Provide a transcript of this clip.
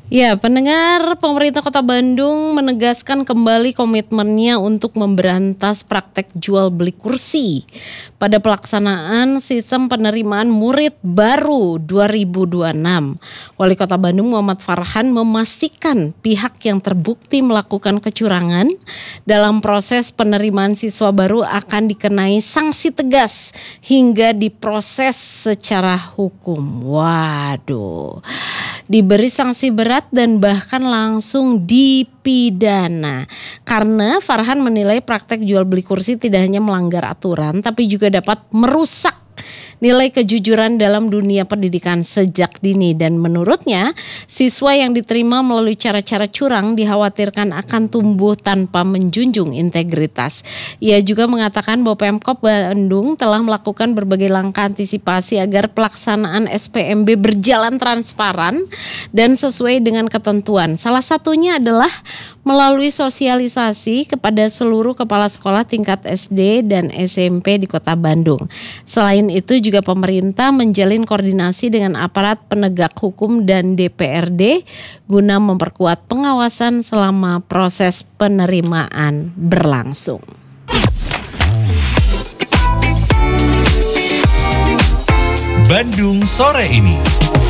Ya, pendengar, pemerintah Kota Bandung menegaskan kembali komitmennya untuk memberantas praktek jual beli kursi pada pelaksanaan sistem penerimaan murid baru 2026. Wali Kota Bandung Muhammad Farhan memastikan pihak yang terbukti melakukan kecurangan dalam proses penerimaan siswa baru akan dikenai sanksi tegas hingga diproses secara hukum. Waduh. Diberi sanksi berat dan bahkan langsung dipidana. Karena Farhan menilai praktek jual beli kursi tidak hanya melanggar aturan tapi juga dapat merusak nilai kejujuran dalam dunia pendidikan sejak dini, dan menurutnya siswa yang diterima melalui cara-cara curang dikhawatirkan akan tumbuh tanpa menjunjung integritas. Ia juga mengatakan bahwa Pemkab Bandung telah melakukan berbagai langkah antisipasi agar pelaksanaan SPMB berjalan transparan dan sesuai dengan ketentuan. Salah satunya adalah melalui sosialisasi kepada seluruh kepala sekolah tingkat SD dan SMP di Kota Bandung. Selain itu juga pemerintah menjalin koordinasi dengan aparat penegak hukum dan DPRD guna memperkuat pengawasan selama proses penerimaan berlangsung. Bandung sore ini.